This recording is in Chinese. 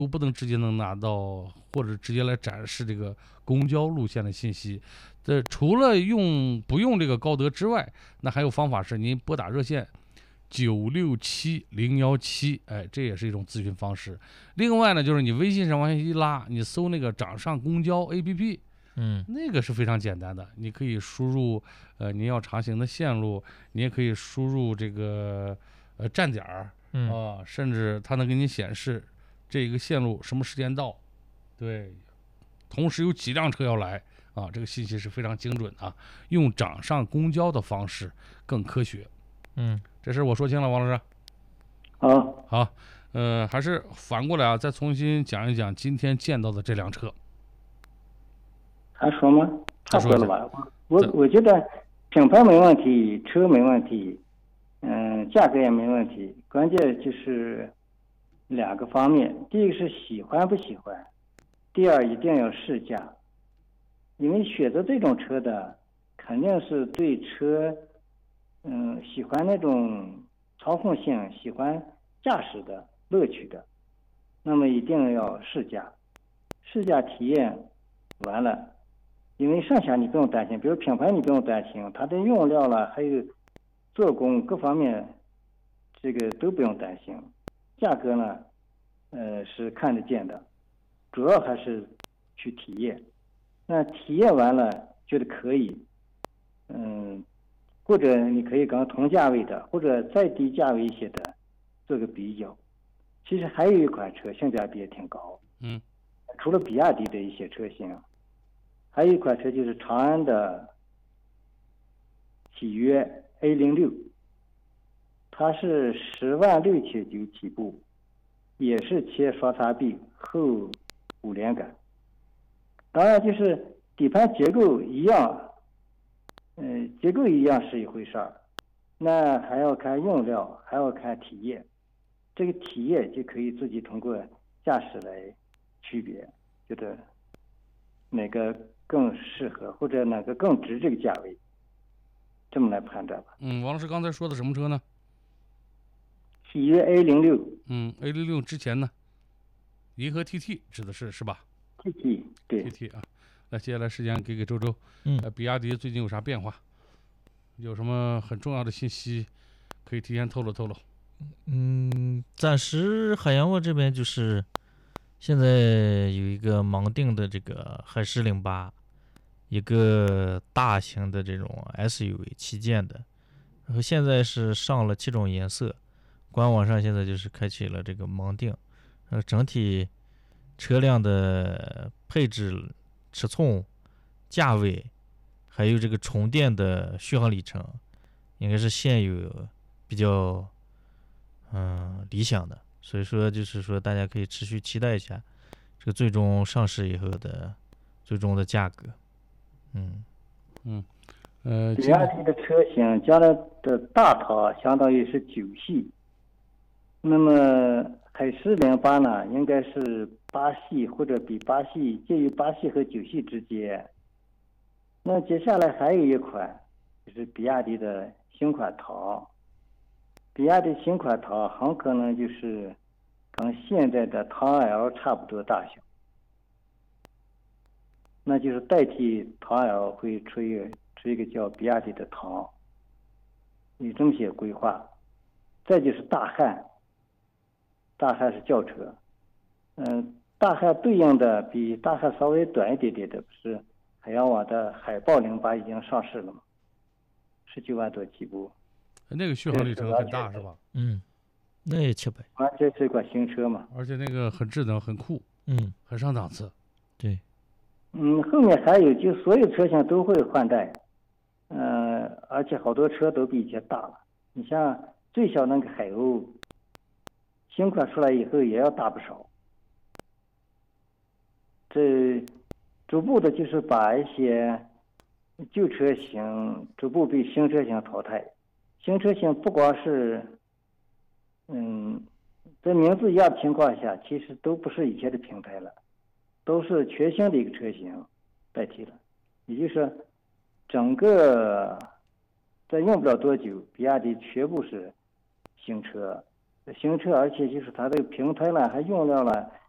不能直接能拿到，或者直接来展示这个公交路线的信息。除了不用这个高德之外，那还有方法是您拨打热线967-017，哎，这也是一种咨询方式。另外呢，就是你微信上往下一拉，你搜那个掌上公交 APP，那个是非常简单的，你可以输入您要常行的线路，你也可以输入这个站点儿甚至它能给你显示这个线路什么时间到，对，同时有几辆车要来这个信息是非常精准的，用掌上公交的方式更科学。这事我说清了，王老师。好，还是反过来再重新讲一讲今天见到的这辆车。 还说吗？差不多了吧？我觉得品牌没问题，车没问题，价格也没问题，关键就是2个方面。第一个是喜欢不喜欢，第二一定要试驾。因为选择这种车的肯定是对车喜欢那种操控性，喜欢驾驶的乐趣的，那么一定要试驾。试驾体验完了，因为剩下你不用担心，比如品牌你不用担心，它的用料了，还有做工各方面，这个都不用担心。价格呢，是看得见的，主要还是去体验。那体验完了觉得可以，或者你可以跟同价位的或者再低价位一些的做个比较。其实还有一款车性价比也挺高，除了比亚迪的一些车型，还有一款车就是长安的启悦 A06， 它是10.699万起步，也是前双叉臂后5连杆。当然就是底盘结构一样，结构一样是一回事儿，那还要看用料，还要看体验。这个体验就可以自己通过驾驶来区别，觉得哪个更适合或者哪个更值这个价位，这么来判断吧。 王老师刚才说的什么车呢？ 启悦 A06。 A06之前呢？银河 TT 指的是吧？ TT 对 TT 啊。那接下来时间给周周，比亚迪最近有啥变化？有什么很重要的信息可以提前透露透露？ 暂时海洋沃这边就是现在有一个盲定的这个海狮08，一个大型的这种 SUV 旗舰的，然后现在是上了7种颜色，官网上现在就是开启了这个盲定，整体车辆的配置、尺寸、价位，还有这个充电的续航里程，应该是现有比较理想的，所以说就是说大家可以持续期待一下这个最终上市以后的最终的价格。 比亚迪的车型将来的大套相当于是9系，那么海狮08呢，应该是8系或者比8系介于8系和9系之间。那接下来还有一款就是比亚迪的新款唐，比亚迪新款唐很可能就是跟现在的唐 L 差不多大小，那就是代替唐 L 会出一个叫比亚迪的唐，有这么些规划。再就是大汉，大汉是轿车，大汉对应的比大汉稍微短一点点的不是海洋网的海豹08已经上市了吗？19万多起步， 那个续航里程很大是吧？ 那也700。 这是一款新车嘛， 而且那个很智能、很酷，很上档次。 对， 后面还有就所有车型都会换代，而且好多车都比以前大了。你像最小那个海鸥，新款出来以后也要大不少。这逐步的就是把一些旧车型逐步被新车型淘汰。新车型不光是在名字一样的情况下，其实都不是以前的平台了，都是全新的一个车型代替了。也就是说整个在用不了多久，比亚迪全部是新车，而且就是它的平台了还用料了